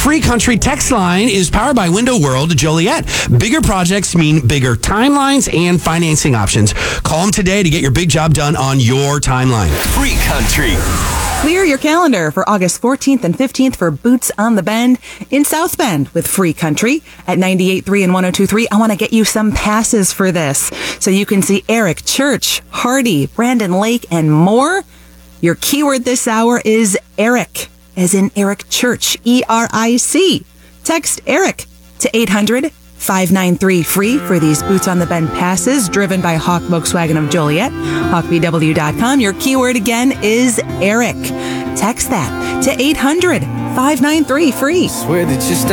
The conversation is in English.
Free Country text line is powered by Window World Joliet. Bigger projects mean bigger timelines and financing options. Call them today to get your big job done on your timeline. Free Country. Clear your calendar for August 14th and 15th for Boots on the Bend in South Bend with Free Country at 98.3 and 102.3. I want to get you some passes for this so you can see Eric Church, Hardy, Brandon Lake, and more. Your keyword this hour is Eric, as in Eric Church, ERIC. Text Eric to 800-593-FREE for these Boots on the Bend passes driven by Hawk Volkswagen of Joliet. HawkBW.com. Your keyword again is Eric. Text that to 800-593-FREE. Swear that you